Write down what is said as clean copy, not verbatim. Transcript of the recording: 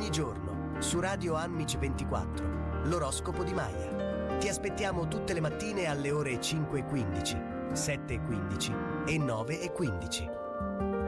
Ogni giorno, su Radio Anmici 24, l'oroscopo di Maya. Ti aspettiamo tutte le mattine alle ore 5:15, 7:15 e 9:15.